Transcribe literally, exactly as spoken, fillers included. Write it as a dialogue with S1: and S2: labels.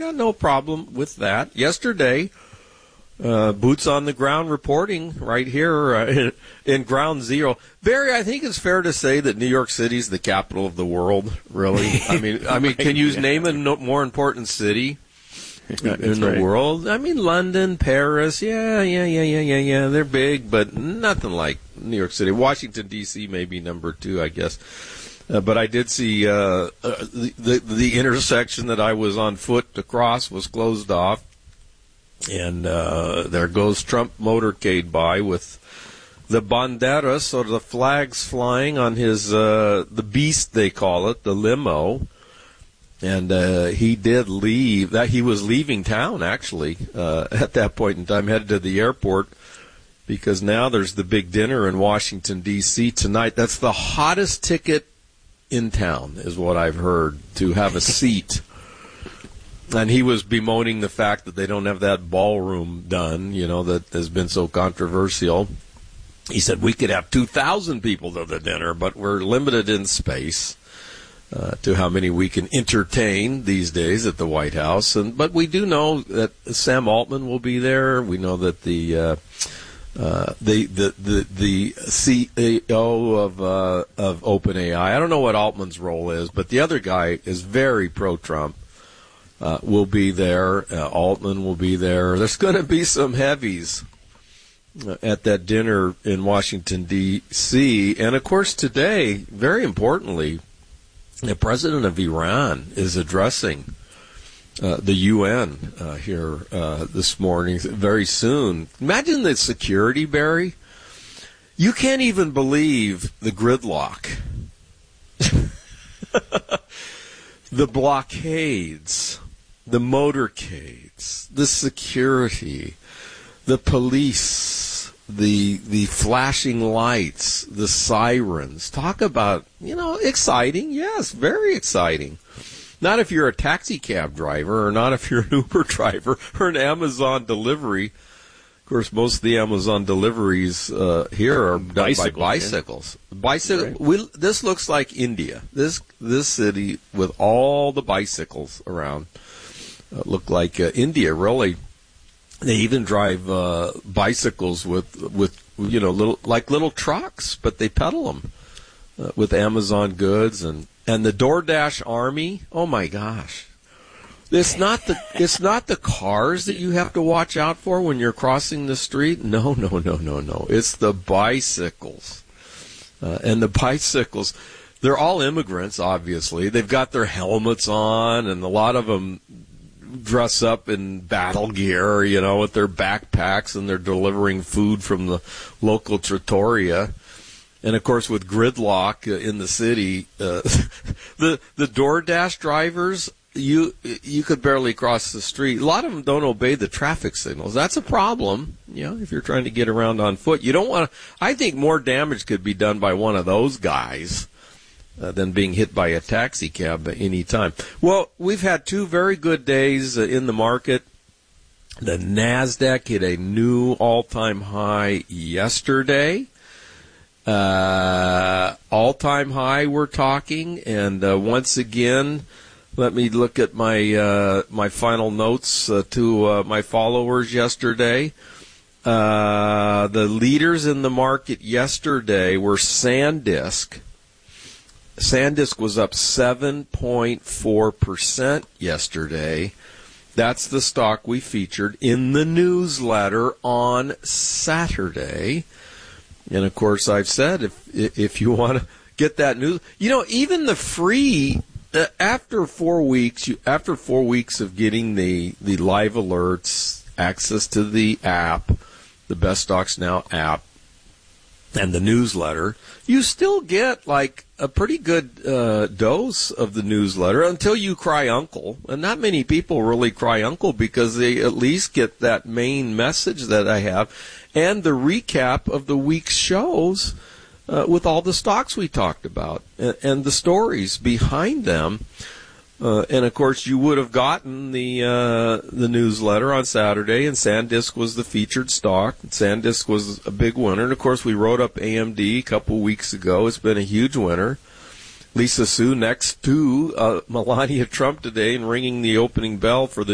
S1: got no problem with that. Yesterday, uh, boots on the ground reporting right here uh, in, in Ground Zero. Barry, I think it's fair to say that New York City is the capital of the world. Really, I mean, I mean, can you
S2: yeah.
S1: name a no, more important city in
S2: That's
S1: the
S2: right.
S1: world? I mean, London, Paris, yeah, yeah, yeah, yeah, yeah, yeah. They're big, but nothing like New York City. Washington D C may be number two, I guess. Uh, but I did see uh, uh, the, the the intersection that I was on foot to cross was closed off, and uh, there goes Trump motorcade by with the banderas, or the flags, flying on his uh, the beast, they call it, the limo. And uh, he did leave. That he was leaving town actually uh, at that point in time, headed to the airport. Because now there's the big dinner in Washington, D C tonight. That's the hottest ticket in town, is what I've heard, to have a seat. And he was bemoaning the fact that they don't have that ballroom done, you know, that has been so controversial. He said, we could have two thousand people to the dinner, but we're limited in space uh, to how many we can entertain these days at the White House. And But we do know that Sam Altman will be there. We know that the... Uh, Uh, the, the the the C E O of uh, of OpenAI. I don't know what Altman's role is, but the other guy is very pro-Trump. Uh, will be there. Uh, Altman will be there. There's going to be some heavies uh, at that dinner in Washington D C And of course, today, very importantly, the president of Iran is addressing Uh, the U N uh, here uh, this morning, very soon. Imagine the security, Barry. You can't even believe the gridlock. The blockades, the motorcades, the security, the police, the the flashing lights, the sirens. Talk about, you know, exciting. Yes, very exciting. Not if you're a taxi cab driver, or not if you're an Uber driver, or an Amazon delivery. Of course, most of the Amazon deliveries uh, here are done bicycles, by bicycles. Yeah. Bicycle. Right. We, this looks like India. This this city with all the bicycles around uh, look like uh, India. Really, they even drive uh, bicycles with with you know little like little trucks, but they pedal them uh, with Amazon goods and. And the DoorDash army, oh my gosh. It's not the it's not the cars that you have to watch out for when you're crossing the street. No, no, no, no, no. It's the bicycles. Uh, and the bicycles, they're all immigrants, obviously. They've got their helmets on, and a lot of them dress up in battle gear, you know, with their backpacks, and they're delivering food from the local trattoria. And, of course, with gridlock uh, in the city, uh, the the DoorDash drivers, you you could barely cross the street. A lot of them don't obey the traffic signals. That's a problem, you know, if you're trying to get around on foot. You don't want to – I think more damage could be done by one of those guys uh, than being hit by a taxi cab at any time. Well, we've had two very good days uh, in the market. The NASDAQ hit a new all-time high yesterday. Uh, all-time high we're talking, and uh, once again, let me look at my uh, my final notes uh, to uh, my followers yesterday. Uh, the leaders in the market yesterday were SanDisk. SanDisk was up seven point four percent yesterday. That's the stock we featured in the newsletter on Saturday. And, of course, I've said if if you want to get that news, you know, even the free, uh, after four weeks, you, after four weeks of getting the, the live alerts, access to the app, the Best Stocks Now app, and the newsletter, you still get, like, a pretty good uh, dose of the newsletter until you cry uncle. And not many people really cry uncle because they at least get that main message that I have and the recap of the week's shows uh, with all the stocks we talked about and, and the stories behind them. Uh, and, of course, you would have gotten the uh, the newsletter on Saturday, and SanDisk was the featured stock. SanDisk was a big winner. And, of course, we wrote up A M D a couple weeks ago. It's been a huge winner. Lisa Su next to uh, Melania Trump today and ringing the opening bell for the